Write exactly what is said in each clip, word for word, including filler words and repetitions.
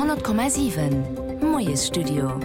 hundert Komma sieben Moes Studio.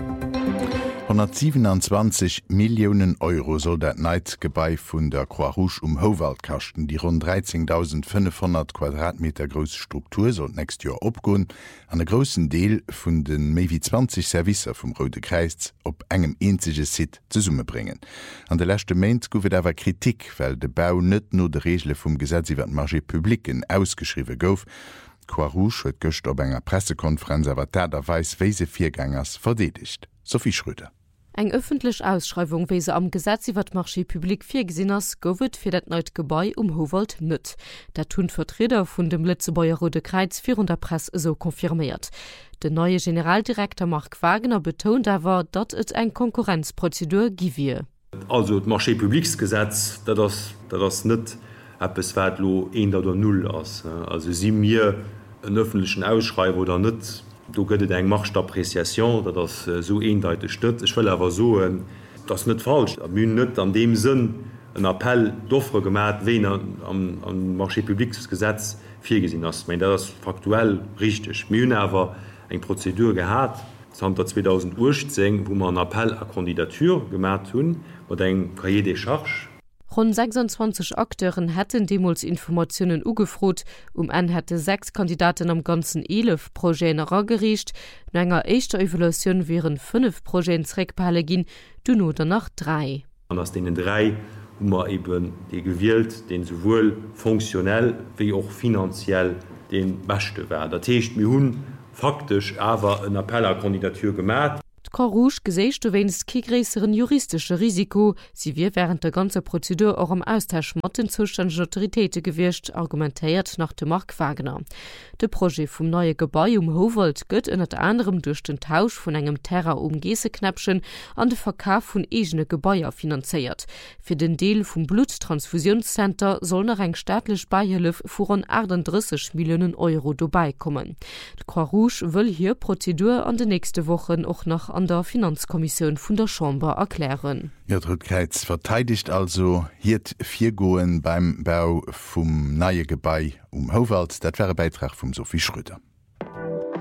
hundertsiebenundzwanzig Millionen Euro soll dat Neidgebei vun der Croix Rouge um Howald kachten, die rund dreizehntausendfünfhundert Quadratmeter grosse Struktur soll näst Jahr opgoen, an der grossen Deel vun den méi wie zwanzig Servicer vum Rote Kreis op engem eenzige Sit ze Summe bringen. An der lächte Mainint gouft awer Kritik, well de Bau net no de Regelle vum Gesetz iwwer Marché Publiken ausgeschriwe gouf. Croix Rouge huet gëcht op enger Pressekonferenz awer derweis weise Viergängers verdedigt. Sophie Schröder. Eg öffentlich Ausschreibung wie se am Gesetz iwwer Marché Publik vier Gesinners gowet fir dat neut Gebäi um Howald nett. Dat tun Vertreter vun dem Litzebauer Rote Kreis vir der Press so konfirmiert. De neue Generaldirektor Mark Wagner betont awer, dat et eng Konkurrenzprozedur giwie. Also d Marché Publiksgesetz, dat das, dat das net lo ein oder null ass. Also si mir en öffentlichen Ausschreibung oder net. Du gëtt eng Machtappreciation, dat das so eendeitig stëtt. Ich will awer so das net falsch. Mün net an dem Sinn en Appell d'offre gemat wen an, an, an Marché-Publiksgesetz fir gesinn ass. Ich das faktuell richtig. Mün awer eng Prozedur gehat zweitausendachtzehn, wo man Appell a Kandidatur gemat hunn, wat eng Cahier des Charges. Rund sechsundzwanzig Akteuren hätten demals Informationen ugefrot, um en hätte sechs Kandidaten am ganzen elf Projekte ragericht, no enger eischter Evaluation wären fünf Projekte zurückbehalten gin, du nur danach drei. Und aus denen drei haben wir eben die gewählt, den sowohl funktionell wie auch finanziell den beste war. Das heißt, wir haben faktisch aber eine Appellerkandidatur gemacht. Croix Rouge gesäicht du wennst kigräeren juristische Risiko, sie wie während der ganze Prozedur auch am Austausch mit den zuständigen Autoritäten gewircht, argumentiert nach dem Mark Wagner. De Projekt vom neue Gebäude um Howald gött unter anderem durch den Tausch von engem Terra um Geseknäpchen an den Verkauf von eigene Gebäude finanziert. Für den Deal vom Bluttransfusionscenter soll noch ein staatlich Beihilfe von rund achtunddreißig Millionen Euro dabei kommen. Die Croix Rouge will hier Prozedur an den nächsten Wochen auch noch an der Finanzkommission vun der Chambre erklären. Ja, Rückkreuz verteidigt also hiert vier Goen beim Bau vum neue Gebäi um Howald, dat wäre Beitrag vum Sophie Schröder.